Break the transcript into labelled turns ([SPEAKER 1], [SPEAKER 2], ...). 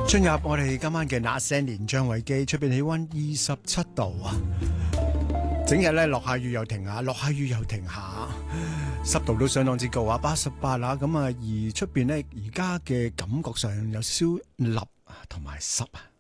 [SPEAKER 1] 進入我哋今晚嘅那些年張偉基，出邊氣溫27度啊！整日咧落下雨又停下，落下雨又停下，濕度都相當之高啊，88啊！咁啊，而出邊咧而家嘅感覺上有少少笠同埋濕啊。